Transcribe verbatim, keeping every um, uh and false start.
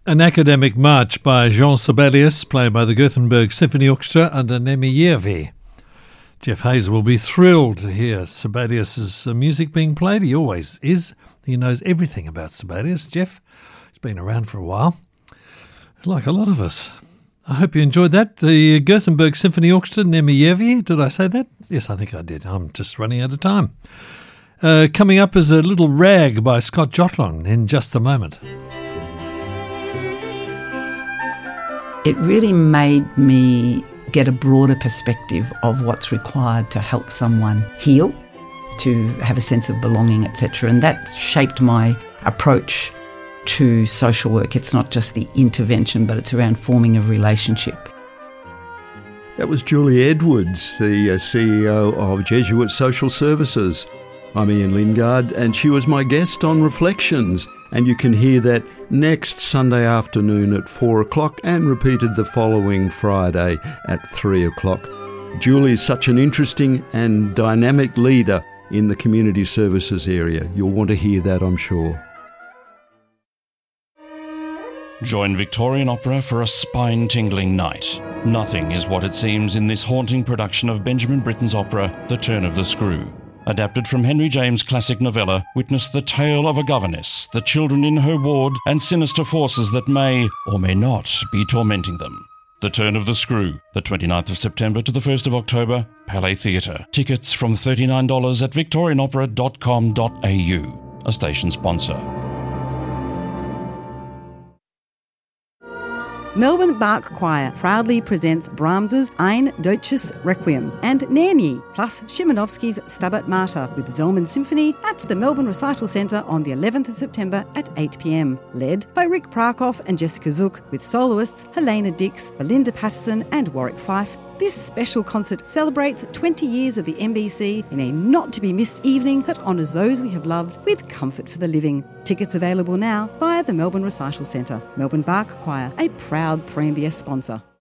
An academic march by Jean Sibelius, played by the Gothenburg Symphony Orchestra under Nemijärvi. Jeff Hayes will be thrilled to hear Sibelius's music being played. He always is. He knows everything about Sibelius. Jeff, he's been around for a while, like a lot of us. I hope you enjoyed that. The Gothenburg Symphony Orchestra, Nemijärvi. Did I say that? Yes, I think I did. I'm just running out of time. Uh, coming up is a little rag by Scott Jotlin in just a moment. It really made me get a broader perspective of what's required to help someone heal, to have a sense of belonging, et cetera. And that shaped my approach to social work. It's not just the intervention, but it's around forming a relationship. That was Julie Edwards, the C E O of Jesuit Social Services. I'm Ian Lingard, and she was my guest on Reflections. And you can hear that next Sunday afternoon at four o'clock and repeated the following Friday at three o'clock. Julie is such an interesting and dynamic leader in the community services area. You'll want to hear that, I'm sure. Join Victorian Opera for a spine-tingling night. Nothing is what it seems in this haunting production of Benjamin Britten's opera, The Turn of the Screw. Adapted from Henry James' classic novella, witness the tale of a governess, the children in her ward, and sinister forces that may, or may not, be tormenting them. The Turn of the Screw, the twenty-ninth of September to the first of October, Palais Theatre. Tickets from thirty-nine dollars at victorian opera dot com dot a u, a station sponsor. Melbourne Bark Choir proudly presents Brahms's Ein Deutsches Requiem and Nerni, plus Szymanowski's Stabat Mater with Zellman Symphony at the Melbourne Recital Centre on the eleventh of September at eight p m, led by Rick Prakoff and Jessica Zook, with soloists Helena Dix, Belinda Patterson and Warwick Fife. This special concert celebrates twenty years of the M B C in a not-to-be-missed evening that honours those we have loved with comfort for the living. Tickets available now via the Melbourne Recital Centre. Melbourne Bark Choir, a proud three M B S sponsor.